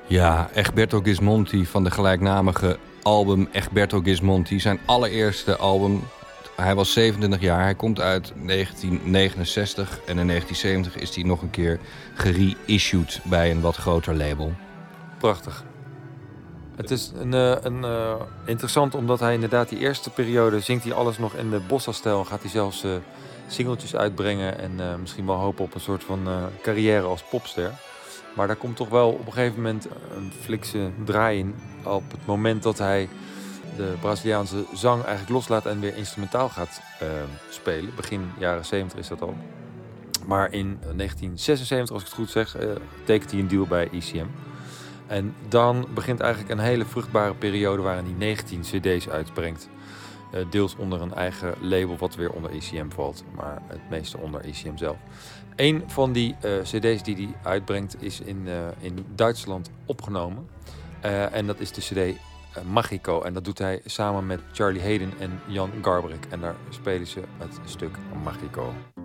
Ja, Egberto Gismonti van de gelijknamige album Egberto Gismonti. Zijn allereerste album. Hij was 27 jaar. Hij komt uit 1969. En in 1970 is hij nog een keer gereissued bij een wat groter label. Prachtig. Het is interessant omdat hij inderdaad die eerste periode zingt hij alles nog in de bossa-stijl. Gaat hij zelfs singeltjes uitbrengen en misschien wel hopen op een soort van carrière als popster. Maar daar komt toch wel op een gegeven moment een flikse draai in. Op het moment dat hij de Braziliaanse zang eigenlijk loslaat en weer instrumentaal gaat spelen. Begin jaren 70 is dat al. Maar in 1976, als ik het goed zeg, tekent hij een deal bij ECM. En dan begint eigenlijk een hele vruchtbare periode waarin hij 19 cd's uitbrengt. Deels onder een eigen label wat weer onder ECM valt, maar het meeste onder ECM zelf. Een van die cd's die hij uitbrengt is in Duitsland opgenomen. En dat is de cd Magico. En dat doet hij samen met Charlie Haden en Jan Garbarek. En daar spelen ze het stuk Magico.